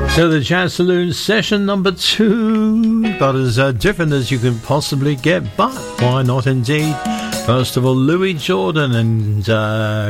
So the Jazz Saloon session number 2, about as different as you can possibly get, but why not indeed? First of all, Louis Jordan and